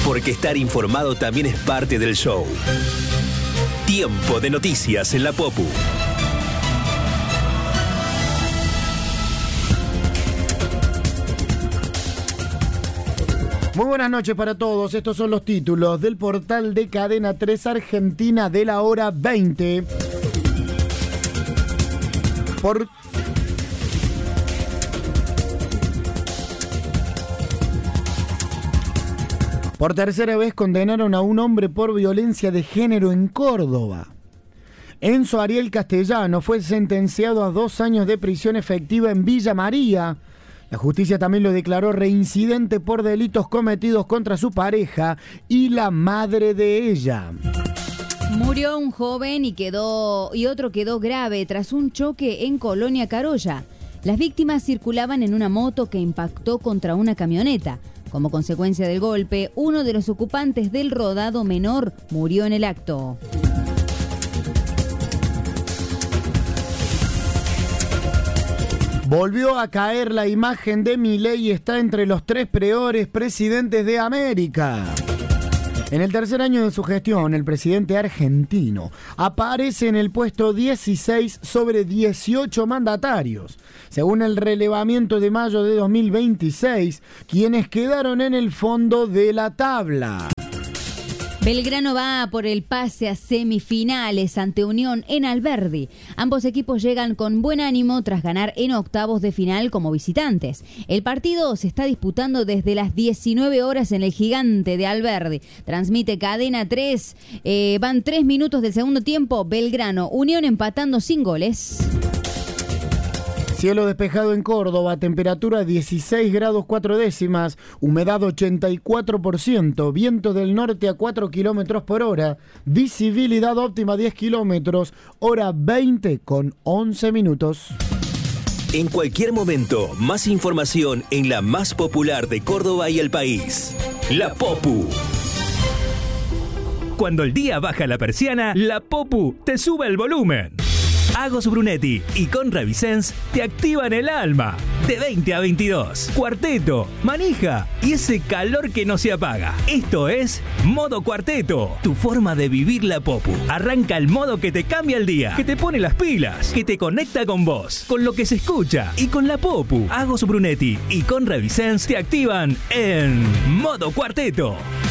porque estar informado también es parte del show. Tiempo de noticias en la Popu. Muy buenas noches para todos. Estos son los títulos del portal de Cadena 3 Argentina de la hora 20. Por tercera vez condenaron a un hombre por violencia de género en Córdoba. Enzo Ariel Castellano fue sentenciado a 2 años de prisión efectiva en Villa María. La justicia también lo declaró reincidente por delitos cometidos contra su pareja y la madre de ella. Murió un joven y otro quedó grave tras un choque en Colonia Carolla. Las víctimas circulaban en una moto que impactó contra una camioneta. Como consecuencia del golpe, uno de los ocupantes del rodado menor murió en el acto. Volvió a caer la imagen de Milei y está entre los 3 peores presidentes de América. En el tercer año de su gestión, el presidente argentino aparece en el puesto 16 sobre 18 mandatarios. Según el relevamiento de mayo de 2026, quienes quedaron en el fondo de la tabla. Belgrano va por el pase a semifinales ante Unión en Alberdi. Ambos equipos llegan con buen ánimo tras ganar en octavos de final como visitantes. El partido se está disputando desde las 19 horas en el Gigante de Alberdi. Transmite Cadena 3. Van 3 minutos del segundo tiempo. Belgrano, Unión empatando sin goles. Cielo despejado en Córdoba, temperatura 16 grados 4 décimas, humedad 84%, viento del norte a 4 kilómetros por hora, visibilidad óptima 10 kilómetros, hora 20 con 11 minutos. En cualquier momento, más información en la más popular de Córdoba y el país. La Popu. Cuando el día baja la persiana, la Popu te sube el volumen. Agos Brunetti y Conra Vicens te activan el alma. De 20 a 22. Cuarteto, manija y ese calor que no se apaga. Esto es Modo Cuarteto, tu forma de vivir la Popu. Arranca el modo que te cambia el día, que te pone las pilas, que te conecta con vos, con lo que se escucha y con la Popu. Agos Brunetti y Conra Vicens te activan en Modo Cuarteto.